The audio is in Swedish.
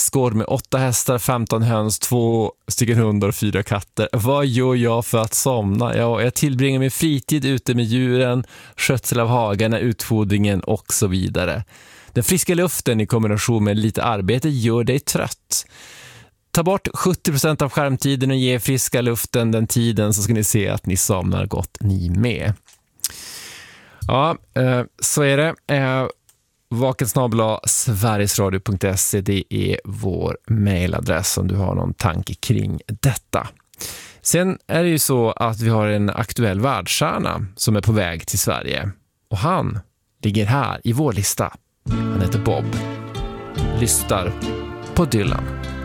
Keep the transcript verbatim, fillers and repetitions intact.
prästgård med åtta hästar, femton höns, två stycken hundar och fyra katter. Vad gör jag för att somna? Ja, jag tillbringar min fritid ute med djuren, skötsel av hagarna, utfodringen och så vidare. Den friska luften i kombination med lite arbete gör dig trött. Ta bort sjuttio procent av skärmtiden och ge friska luften den tiden, så ska ni se att ni somnar gott ni med. Ja, så är det. vakensnabel-a sverigesradio punkt se, det är vår mejladress om du har någon tanke kring detta. Sen är det ju så att vi har en aktuell världsstjärna som är på väg till Sverige. Och han ligger här i vår lista. Han heter Bob. Lyssnar på Dylan.